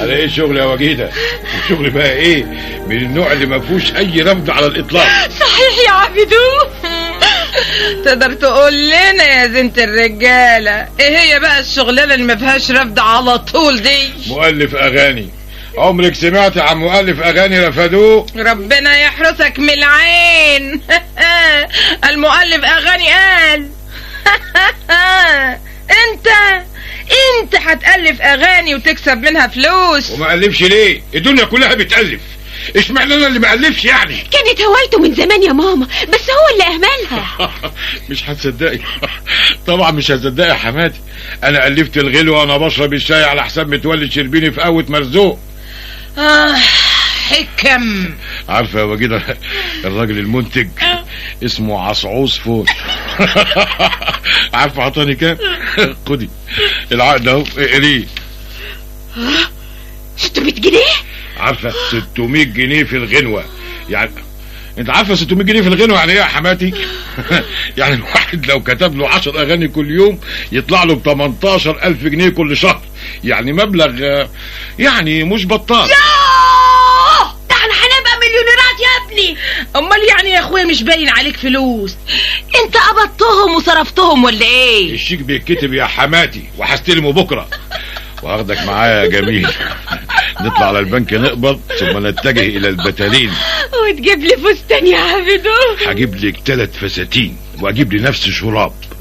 على ايه شغل يا وجيده؟ الشغل بقى ايه؟ من النوع اللي ما فيهوش اي رفض على الاطلاق. صحيح يا عبدو. تقدر تقول لنا يا زينة الرجاله ايه هي بقى الشغلانه اللي ما فيهاش رفض على طول دي؟ مؤلف اغاني. عمرك سمعت عن مؤلف اغاني رفضوه؟ ربنا يحرسك من العين. المؤلف اغاني قال. انت هتألف اغاني وتكسب منها فلوس. وما ألفش ليه؟ الدنيا كلها بتألف، اشمعنى انا اللي ما ألفش يعني؟ كانت هوايته من زمان يا ماما، بس هو اللي اهملها. مش هتصدقي. طبعا مش هتصدقي يا حماتي، انا ألفت الغلوة وانا بشرب الشاي على حساب متولي شربيني في قهوة مرزوق. حكم. عارفه يا وجيده الراجل المنتج اسمه عصعوص فوت. عارفه عطاني كام؟ خدي العقد اهو اقريه. 600 جنيه؟ عارفه 600 جنيه في الغنوه يعني. انت عارفه 600 جنيه في الغنوه يعني ايه يا حماتي؟ يعني الواحد لو كتب له 10 اغاني كل يوم يطلع له ب 18,000 جنيه كل شهر، يعني مبلغ يعني مش بطال. ده احنا هنبقى مليونيرات يا ابني. امال يعني يا اخويا مش باين عليك فلوس؟ انت قبضتهم وصرفتهم ولا ايه؟ الشيك بيتكتب يا حماتي وهستلمه بكره وهاخدك معايا يا جميل. نطلع على البنك نقبض ثم نتجه الى البتالين. وتجيب لي فستان يا عبدو؟ هجيب لك 3 فساتين واجيب لي نفس شراب.